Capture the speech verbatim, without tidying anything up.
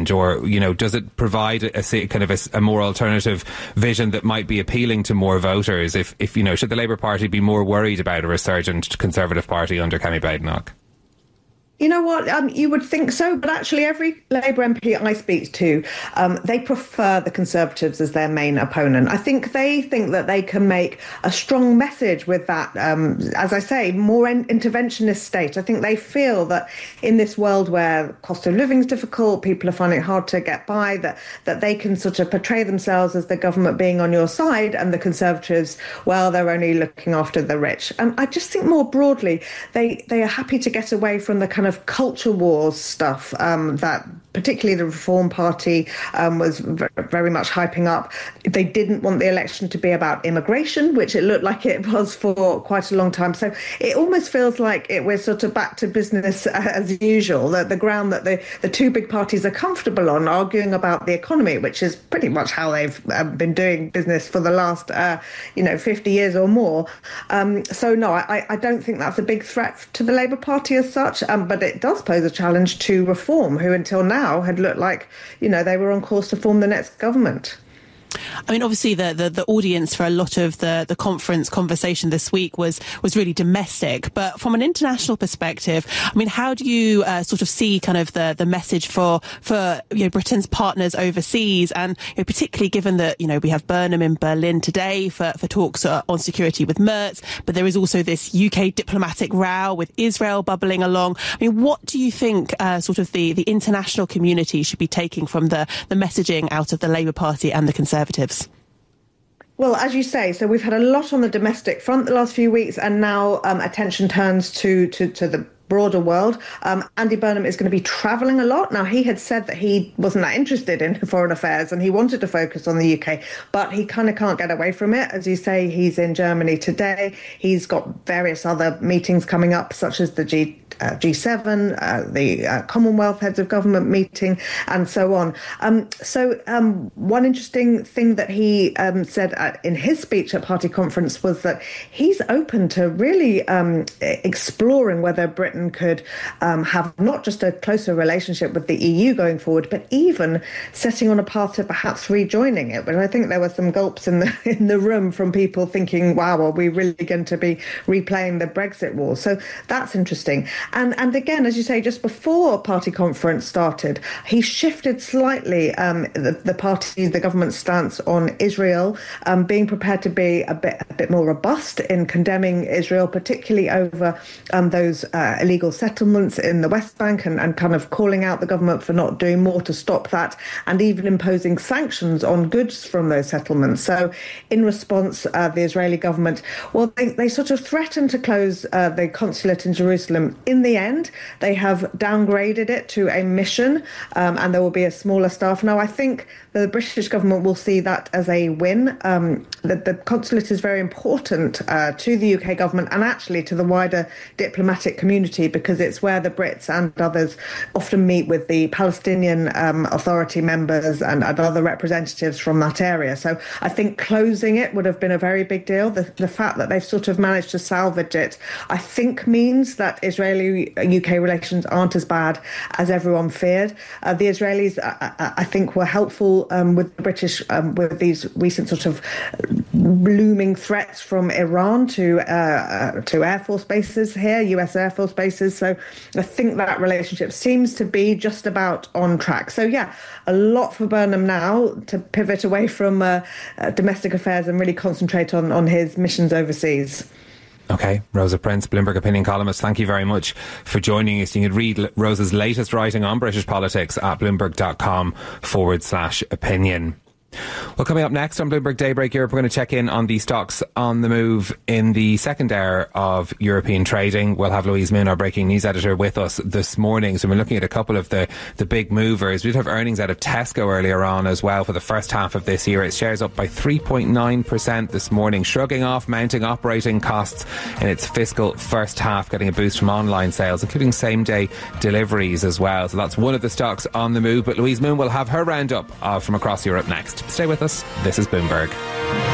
or, you know, does it provide a, a kind of a, a more alternative vision that might be appealing to more voters? If, if you know, should the Labour Party be more worried about a resurgent Conservative Party under Kemi Badenoch? You know what, um, you would think so, but actually every Labour M P I speak to, um, they prefer the Conservatives as their main opponent. I think they think that they can make a strong message with that, um, as I say, more in- interventionist state. I think they feel that in this world where cost of living is difficult, people are finding it hard to get by, that, that they can sort of portray themselves as the government being on your side and the Conservatives, well, they're only looking after the rich. And I just think more broadly, they, they are happy to get away from the kind of of culture wars stuff um, that particularly the Reform Party um, was v- very much hyping up. They didn't want the election to be about immigration, which it looked like it was for quite a long time. So it almost feels like it, we're sort of back to business as usual, the, the ground that the, the two big parties are comfortable on, arguing about the economy, which is pretty much how they've uh, been doing business for the last, uh, you know, fifty years or more. Um, so, no, I, I don't think that's a big threat to the Labour Party as such, um, but it does pose a challenge to Reform, who until now had looked like, you know, they were on course to form the next government. I mean, obviously, the, the, the audience for a lot of the, the conference conversation this week was was really domestic. But from an international perspective, I mean, how do you uh, sort of see kind of the, the message for for you know, Britain's partners overseas, and you know, particularly given that, you know, we have Burnham in Berlin today for, for talks uh, on security with Merz, but there is also this U K diplomatic row with Israel bubbling along. I mean, what do you think uh, sort of the, the international community should be taking from the, the messaging out of the Labour Party and the Conservatives? Well, as you say, so we've had a lot on the domestic front the last few weeks, and now um, attention turns to, to, to the broader world. Um, Andy Burnham is going to be travelling a lot. Now, he had said that he wasn't that interested in foreign affairs and he wanted to focus on the U K, but he kind of can't get away from it. As you say, he's in Germany today. He's got various other meetings coming up, such as the G Uh, G seven, uh, the uh, Commonwealth Heads of Government meeting, and so on. Um, so um, one interesting thing that he um, said at, in his speech at party conference was that he's open to really um, exploring whether Britain could um, have not just a closer relationship with the E U going forward, but even setting on a path to perhaps rejoining it. But I think there were some gulps in the in the room from people thinking, wow, are we really going to be replaying the Brexit war? So that's interesting. And and again, as you say, just before party conference started, he shifted slightly um, the, the party, the government's stance on Israel, um, being prepared to be a bit a bit more robust in condemning Israel, particularly over um, those uh, illegal settlements in the West Bank, and, and kind of calling out the government for not doing more to stop that, and even imposing sanctions on goods from those settlements. So in response, uh, the Israeli government, well, they, they sort of threatened to close uh, the consulate in Jerusalem. In the end, they have downgraded it to a mission, um, and there will be a smaller staff. Now, I think the British government will see that as a win. Um, the, the consulate is very important uh, to the U K government and actually to the wider diplomatic community, because it's where the Brits and others often meet with the Palestinian um, Authority members and, and other representatives from that area. So I think closing it would have been a very big deal. The, the fact that they've sort of managed to salvage it, I think, means that Israeli-U K relations aren't as bad as everyone feared. Uh, the Israelis, I, I think, were helpful um, with the British um, with these recent sort of looming threats from Iran to uh, uh, to Air Force bases here, U S Air Force bases. So I think that relationship seems to be just about on track. So yeah, a lot for Burnham now to pivot away from uh, uh, domestic affairs and really concentrate on, on his missions overseas. OK, Rosa Prince, Bloomberg opinion columnist, thank you very much for joining us. You can read Rosa's latest writing on British politics at bloomberg.com forward slash opinion. Well, coming up next on Bloomberg Daybreak Europe, we're going to check in on the stocks on the move in the second hour of European trading. We'll have Louise Moon, our breaking news editor, with us this morning. So we're looking at a couple of the, the big movers. We did have earnings out of Tesco earlier on as well for the first half of this year. Its shares up by three point nine percent this morning, shrugging off mounting operating costs in its fiscal first half, getting a boost from online sales, including same-day deliveries as well. So that's one of the stocks on the move. But Louise Moon will have her roundup uh, from across Europe next. Stay with us. This is Bloomberg.